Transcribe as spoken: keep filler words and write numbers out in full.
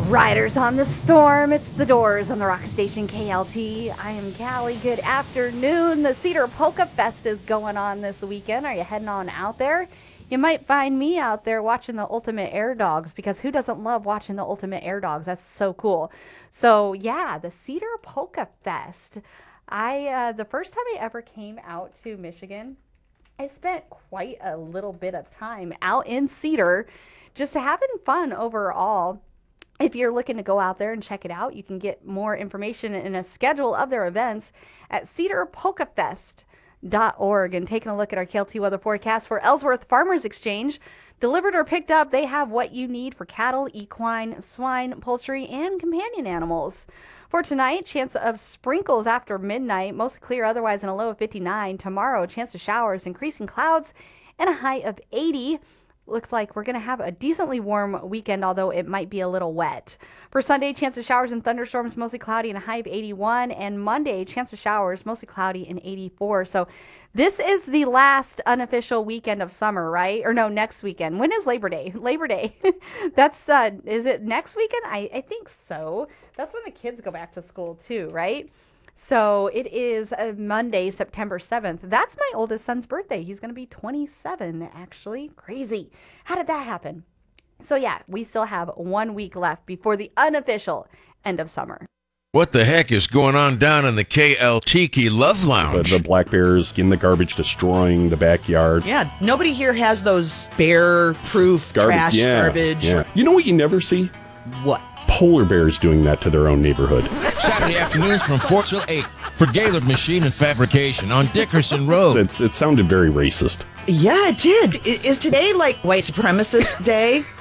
Riders on the Storm, it's the Doors on the rock station K L T. I am Callie. Good afternoon. The Cedar Polka Fest is going on this weekend. Are you heading on out there? You might find me out there watching the Ultimate Air Dogs, because who doesn't love watching the Ultimate Air Dogs? That's so cool. So yeah, the Cedar Polka Fest. I uh, the first time I ever came out to Michigan, I spent quite a little bit of time out in Cedar, just having fun overall. If you're looking to go out there and check it out, you can get more information and a schedule of their events at cedar polka fest dot org. And taking a look at our K L T weather forecast for Ellsworth Farmers Exchange. Delivered or picked up, they have what you need for cattle, equine, swine, poultry, and companion animals. For tonight, chance of sprinkles after midnight, mostly clear otherwise, and a low of fifty-nine. Tomorrow, chance of showers, increasing clouds, and a high of eighty. Looks like we're going to have a decently warm weekend, although it might be a little wet. For Sunday, chance of showers and thunderstorms, mostly cloudy, and a high of eighty-one. And Monday, chance of showers, mostly cloudy, and eighty-four. So this is the last unofficial weekend of summer, right? Or no, next weekend. When is Labor Day? Labor Day. That's, uh, is it next weekend? I, I think so. That's when the kids go back to school too, right? So it is uh, Monday, September seventh. That's my oldest son's birthday. He's going to be twenty-seven, actually. Crazy. How did that happen? So yeah, we still have one week left before the unofficial end of summer. What the heck is going on down in the K L Tiki Love Lounge? The, the black bears in the garbage destroying the backyard. Yeah, nobody here has those bear-proof Garbage, trash yeah, garbage. Yeah. You know what you never see? What? Polar bears doing that to their own neighborhood. Saturday afternoons from four till eight for Gaylord Machine and Fabrication on Dickerson Road. It's, it sounded very racist. Yeah, it did. I- Is today like white supremacist day?